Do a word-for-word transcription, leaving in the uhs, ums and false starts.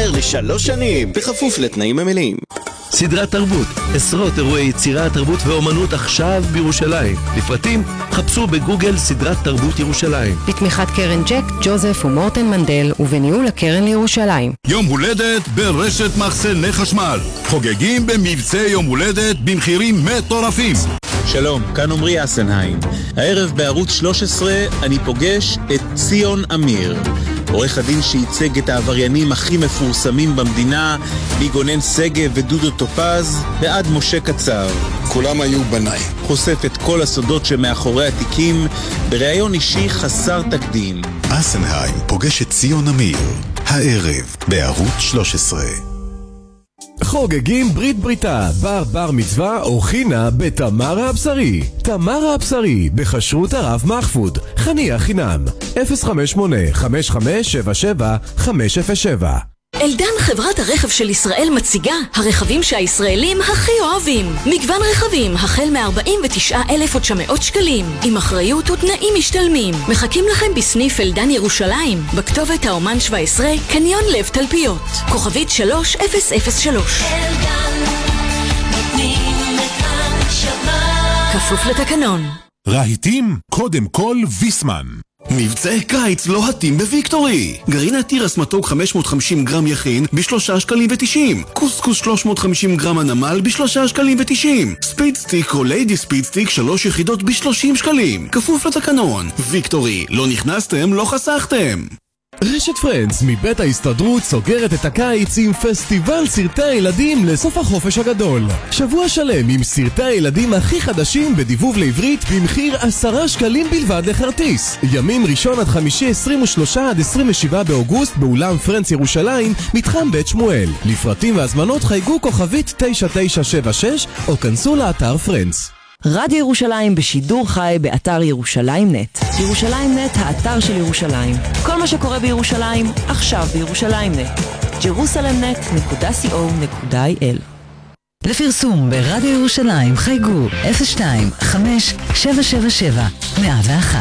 יישמר לשלוש שנים, בכפוף לתנאים המלאים. סדרת תרבות, עשרות אירועי יצירה, תרבות ואומנות עכשיו בירושלים. לפרטים, חפשו בגוגל סדרת תרבות ירושלים. בתמיכת קרן ג'ק, ג'וזף ומורטן מנדל ובניהול הקרן לירושלים. יום הולדת ברשת מחסני חשמל. חוגגים במבצע יום הולדת במחירים מטורפים. שלום, כאן עמרי אסנהיים. הערב בערוץ שלוש עשרה אני פוגש את ציון אמיר, עורך הדין שייצג את העבריינים הכי מפורסמים במדינה, מגונן שגב ודודו טופז ועד משה קצר. כולם היו בניי. חושף את כל הסודות שמאחורי התיקים בראיון אישי חסר תקדים. אסנהיים פוגש את ציון אמיר, הערב בערוץ שלוש עשרה. חוגגים ברית בריתה, בר בר מצווה או חינה בתמרה הבשרי. תמרה הבשרי, בחשרות הרב מחפוד, חניה חינם, אפס חמש שמונה חמש חמש שבע שבע חמש אפס שבע. אלדן, חברת הרכב של ישראל, מציגה הרכבים שהישראלים הכי אוהבים. מגוון רכבים החל מ-ארבעים ותשעה אלף ותשע מאות שקלים, עם אחריות ותנאים משתלמים. מחכים לכם בסניף אלדן ירושלים, בכתובת האומן שבע עשרה, קניון לב תלפיות, כוכבית שלוש אפס אפס שלוש. אלדן, נותנים את הנשמה. כפוף לתקנון. רהיטים, קודם כל ויסמן. מבצעי קיץ לוהטים בוויקטורי. גרעינת תירס מתוק חמש מאות וחמישים גרם יכין בשלושה שקלים ותשעים. קוסקוס שלוש מאות וחמישים גרם הנמל בשלושה שקלים ותשעים. ספיד סטיק או ליידי ספיד סטיק שלוש יחידות בשלושים שקלים. כפוף לתקנון. ויקטורי, לא נכנסתם, לא חסכתם. רשת פרנדס מבית ההסתדרות סוגרת את הקיץ עם פסטיבל סרטי הילדים לסוף החופש הגדול. שבוע שלם עם סרטי הילדים הכי חדשים בדיבוב לעברית במחיר עשרה שקלים בלבד לכרטיס. ימים ראשון עד חמישי עשרים ושלושה עד עשרים ושבעה באוגוסט באולם פרנדס ירושלים, מתחם בית שמואל. לפרטים והזמנות חייגו כוכבית תשע תשע שבע שש או כנסו לאתר פרנדס. רדיו ירושלים בשידור חי באתר ירושלים נט. ירושלים נט, האתר של ירושלים. כל מה שקורה בירושלים, עכשיו בירושלים נט. ג'רוסלם נט נקודה קו נקודה איי אל. לפרסום ברדיו ירושלים חייגו אפס שתיים חמש שבע שבע שבע מאה ואחת.